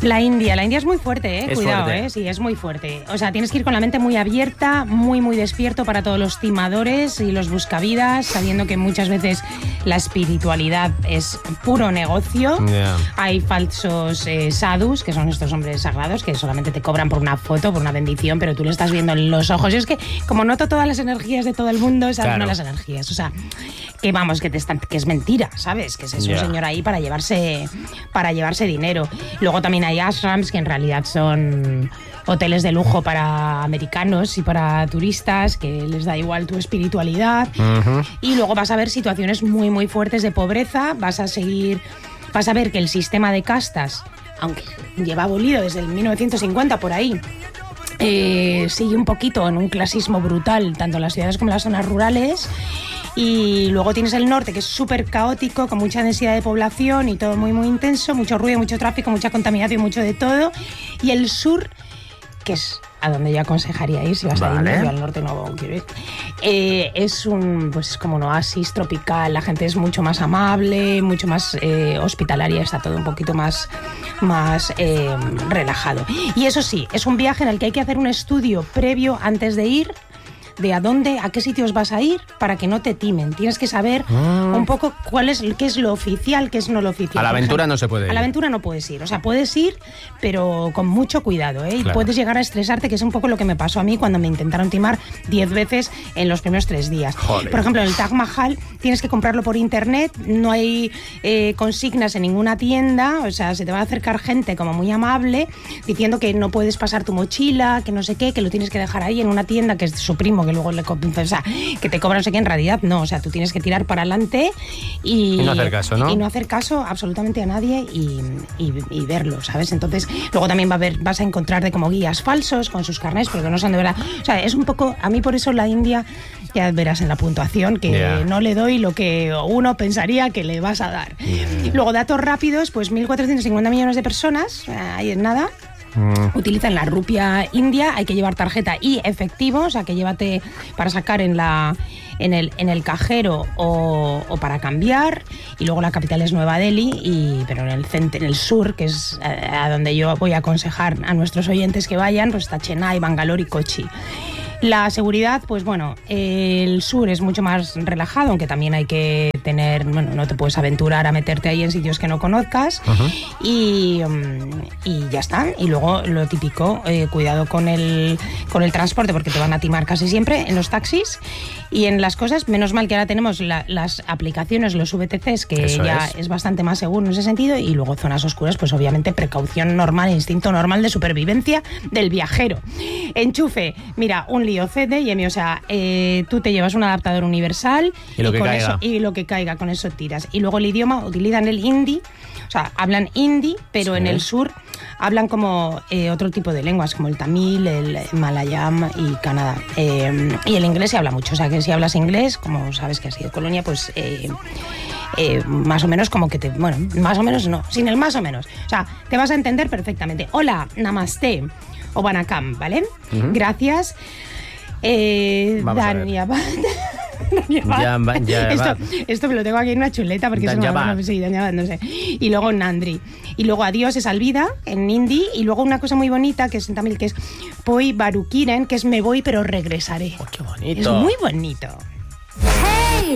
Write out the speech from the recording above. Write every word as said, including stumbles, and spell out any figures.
La India, la India es muy fuerte, eh. Es Cuidado, fuerte. eh. Sí, es muy fuerte. O sea, tienes que ir con la mente muy abierta, muy, muy despierto para todos los timadores y los buscavidas, sabiendo que muchas veces la espiritualidad es puro negocio. Yeah. Hay falsos eh, sadhus, que son estos hombres sagrados, que solamente te cobran por una foto, por una bendición, pero tú le estás viendo en los ojos. Y es que, como noto todas las energías de todo el mundo, esas Claro. no las energías. O sea, que vamos, que te están, que es mentira, ¿sabes? Que es un Yeah. señor ahí para llevarse, para llevarse dinero. Luego también hay ashrams, que en realidad son hoteles de lujo para americanos y para turistas, que les da igual tu espiritualidad. Ujú. Y luego vas a ver situaciones muy, muy fuertes de pobreza. Vas a seguir, vas a ver que el sistema de castas, aunque lleva abolido desde el mil novecientos cincuenta por ahí, eh, sigue un poquito en un clasismo brutal, tanto en las ciudades como en las zonas rurales. Y luego tienes el norte, que es súper caótico, con mucha densidad de población y todo muy, muy intenso, mucho ruido, mucho tráfico, mucha contaminación, mucho de todo. Y el sur, que es a donde yo aconsejaría ir si vas Vale. a ir, yo al norte no quiero ir, eh, es un, pues es como un oasis tropical. La gente es mucho más amable, mucho más eh, hospitalaria, está todo un poquito más, más eh, relajado. Y eso sí, es un viaje en el que hay que hacer un estudio previo antes de ir, de a dónde, a qué sitios vas a ir, para que no te timen. Tienes que saber Ah. un poco cuál es, qué es lo oficial, qué es no lo oficial. A la Por aventura ejemplo, no se puede ir. A la aventura no puedes ir. O sea, puedes ir, pero con mucho cuidado, ¿eh? Y Claro. puedes llegar a estresarte, que es un poco lo que me pasó a mí cuando me intentaron timar diez veces en los primeros tres días. Joder. Por ejemplo, en el Taj Mahal tienes que comprarlo por internet, no hay eh, consignas en ninguna tienda, o sea, se te va a acercar gente como muy amable, diciendo que no puedes pasar tu mochila, que no sé qué, que lo tienes que dejar ahí en una tienda que es su primo, que luego le co- o sea, que te cobra no sé qué. En realidad no, o sea, tú tienes que tirar para adelante y, Y no hacer caso, ¿no? y no hacer caso absolutamente a nadie y, y, y verlo, ¿sabes? Entonces, luego también va a haber, vas a encontrar de como guías falsos con sus carnés, porque no son de verdad. O sea, es un poco, a mí por eso la India, ya verás en la puntuación, que Yeah. no le doy lo que uno pensaría que le vas a dar. Luego, datos rápidos, pues mil cuatrocientos cincuenta millones de personas, eh, ahí es nada. Mm. Utilizan la rupia india, hay que llevar tarjeta y efectivo, o sea que llévate para sacar en la en el, en el cajero o, o para cambiar. Y luego la capital es Nueva Delhi, y, pero en el centro, en el sur, que es eh, a donde yo voy a aconsejar a nuestros oyentes que vayan, pues está Chennai, Bangalore y Kochi. La seguridad, pues bueno, el sur es mucho más relajado, aunque también hay que tener, bueno, no te puedes aventurar a meterte ahí en sitios que no conozcas. Ujú. y, mm, y ya está. Y luego lo típico, eh, cuidado con el, con el transporte, porque te van a timar casi siempre en los taxis y en las cosas. Menos mal que ahora tenemos la- las aplicaciones, los V T Cs, que Eso ya es. es bastante más seguro en ese sentido. Y luego zonas oscuras, pues obviamente precaución normal, instinto normal de supervivencia del viajero. Enchufe, mira, un lío C D y M, o sea, eh, tú te llevas un adaptador universal Y lo que con caiga. eso, y lo que caiga, con eso tiras. Y luego el idioma, utilizan el hindi, o sea, hablan hindi, pero Sí. en el sur hablan como eh, otro tipo de lenguas, como el tamil, el malayam y Canadá. Eh, y el inglés se habla mucho, o sea, que si hablas inglés, como sabes que has sido colonia, pues eh, eh, más o menos como que te... Bueno, más o menos no, sin el más o menos. O sea, te vas a entender perfectamente. Hola, namaste o banakam, ¿vale? Ujú. Gracias. Eh, Vamos a ver. Danyabad. Ya va- ya esto, va. esto me lo tengo aquí en una chuleta porque eso no, Danyabad. no, sí, Danyabad, no sé. Y luego Nandri. Y luego adiós es alvida en hindi. Y luego una cosa muy bonita que es en tamil, que es Poi Barukiren, que es me voy pero regresaré. Oh, qué bonito. Es muy bonito.